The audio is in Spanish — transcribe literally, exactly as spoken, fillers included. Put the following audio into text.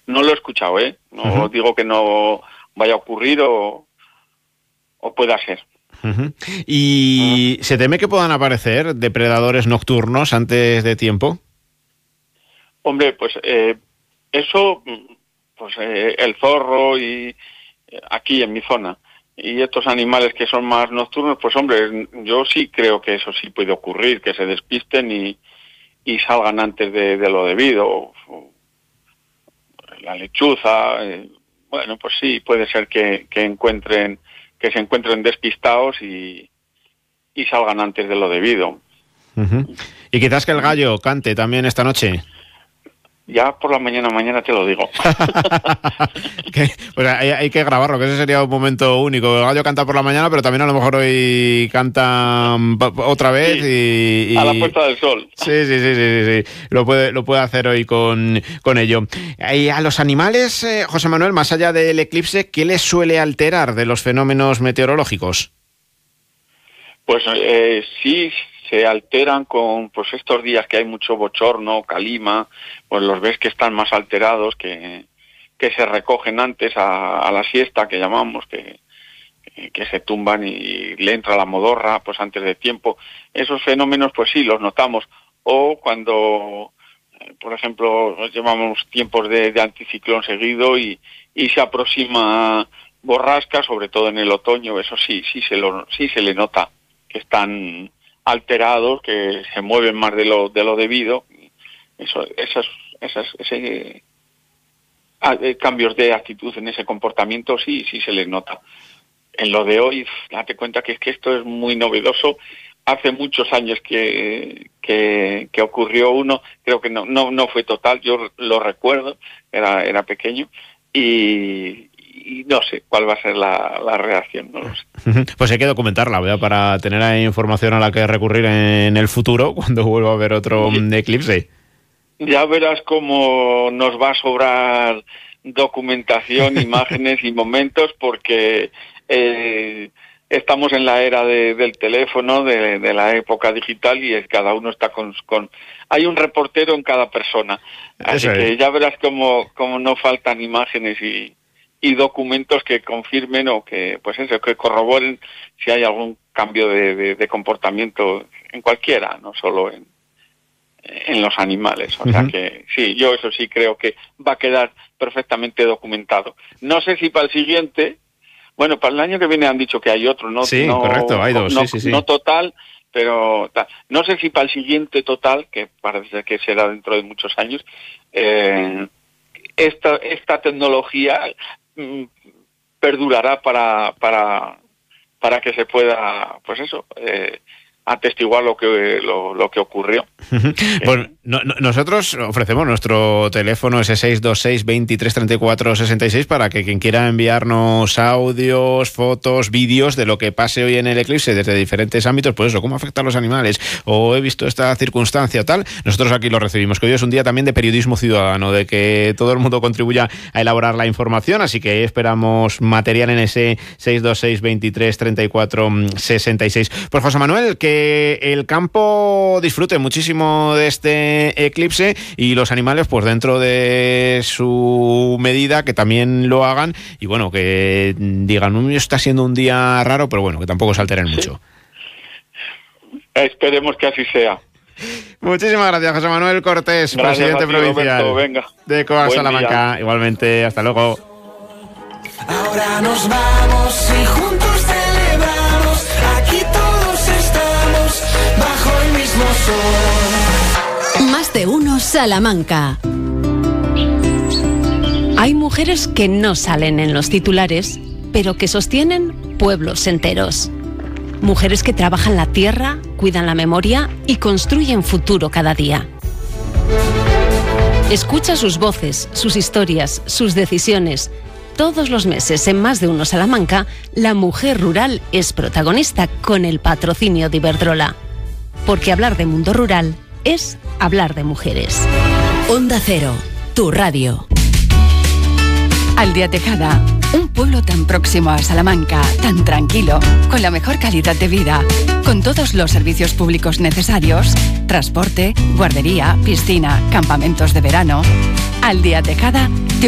no lo he escuchado, ¿eh? No uh-huh. digo que no vaya a ocurrir o, o pueda ser. Uh-huh. ¿Y uh-huh. se teme que puedan aparecer depredadores nocturnos antes de tiempo? Hombre, pues eh, eso, pues eh, el zorro y eh, aquí en mi zona, y estos animales que son más nocturnos, pues hombre, yo sí creo que eso sí puede ocurrir, que se despisten y, y salgan antes de, de lo debido. O, o la lechuza, eh, bueno, pues sí, puede ser que, que encuentren, que se encuentren despistados y, y salgan antes de lo debido. Uh-huh. Y quizás que el gallo cante también esta noche. Ya por la mañana, mañana te lo digo. que, pues hay, hay que grabarlo, que ese sería un momento único. El gallo canta por la mañana, pero también a lo mejor hoy canta otra vez sí, y, y... a la puesta del sol. Sí, sí, sí, sí, sí, sí. Lo puede, lo puede hacer hoy con, con ello. Y a los animales, eh, José Manuel, más allá del eclipse, ¿qué les suele alterar de los fenómenos meteorológicos? Pues eh, sí... se alteran con pues estos días que hay mucho bochorno, calima, pues los ves que están más alterados, que, que se recogen antes a, a la siesta, que llamamos, que, que se tumban y le entra la modorra pues antes de tiempo. Esos fenómenos pues sí los notamos. O cuando, por ejemplo, llevamos tiempos de, de anticiclón seguido y, y se aproxima borrasca, sobre todo en el otoño, eso sí, sí se lo, sí se le nota que están alterados, que se mueven más de lo de lo debido. Eso, esas, esas, ese eh, cambios de actitud en ese comportamiento sí, sí se les nota. En lo de hoy, date cuenta que es que esto es muy novedoso. Hace muchos años que, que, que ocurrió uno, creo que no, no, no fue total, yo lo recuerdo, era, era pequeño, y, y no sé cuál va a ser la, la reacción, no lo sé. Pues hay que documentarla, ¿verdad? Para tener ahí información a la que recurrir en el futuro, cuando vuelva a haber otro sí. eclipse. Ya verás cómo nos va a sobrar documentación, imágenes y momentos, porque eh, estamos en la era de, del teléfono, de, de la época digital, y es, cada uno está con, con... Hay un reportero en cada persona, así Eso que es. Ya verás cómo, cómo no faltan imágenes y... y documentos que confirmen o que, pues eso, que corroboren si hay algún cambio de, de, de comportamiento en cualquiera, no solo en, en los animales. O uh-huh. sea que sí, yo eso sí creo que va a quedar perfectamente documentado. No sé si para el siguiente, bueno, para el año que viene han dicho que hay otro, no, sí, no, correcto, hay dos, no, sí, sí, sí. no total, pero ta, no sé si para el siguiente total, que parece que será dentro de muchos años, eh, esta, esta tecnología perdurará para para para que se pueda, pues eso, eh, atestiguar lo que lo, lo que ocurrió. Bueno, no, no, nosotros ofrecemos nuestro teléfono ese seis dos seis, veintitrés, treinta y cuatro, sesenta y seis para que quien quiera enviarnos audios, fotos, vídeos de lo que pase hoy en el eclipse desde diferentes ámbitos, pues eso, cómo afecta a los animales, o he visto esta circunstancia tal, nosotros aquí lo recibimos, que hoy es un día también de periodismo ciudadano, de que todo el mundo contribuya a elaborar la información, así que esperamos material en ese seis dos seis, veintitrés, treinta y cuatro, sesenta y seis. Pues José Manuel, que el campo disfrute muchísimo de este eclipse y los animales, pues dentro de su medida, que también lo hagan y bueno, que digan, uy, está siendo un día raro, pero bueno, que tampoco se alteren mucho. Sí. Esperemos que así sea. Muchísimas gracias, José Manuel Cortés, gracias, presidente provincial Roberto, venga. de Coar Salamanca. Día. Igualmente, hasta luego. Ahora nos vamos y juntos celebramos, aquí todos estamos bajo el mismo sol. Más de uno Salamanca. Hay mujeres que no salen en los titulares, pero que sostienen pueblos enteros. Mujeres que trabajan la tierra, cuidan la memoria y construyen futuro cada día. Escucha sus voces, sus historias, sus decisiones. Todos los meses en Más de uno Salamanca, la mujer rural es protagonista con el patrocinio de Iberdrola. Porque hablar de mundo rural es hablar de mujeres. Onda Cero, tu radio. Aldea Tejada, un pueblo tan próximo a Salamanca, tan tranquilo, con la mejor calidad de vida, con todos los servicios públicos necesarios, transporte, guardería, piscina, campamentos de verano. Aldea Tejada